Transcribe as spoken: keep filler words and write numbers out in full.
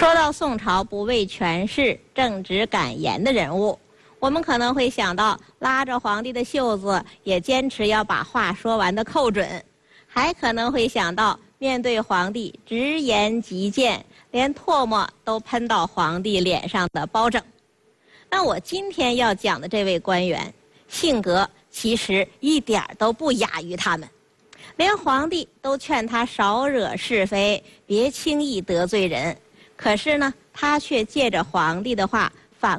说到宋朝不畏权势、正直敢言的人物，我们可能会想到拉着皇帝的袖子，也坚持要把话说完的寇准，还可能会想到面对皇帝直言极谏，连唾沫都喷到皇帝脸上的包拯。那我今天要讲的这位官员，性格其实一点都不亚于他们，连皇帝都劝他少惹是非，别轻易得罪人。可是呢，他却借着皇帝的话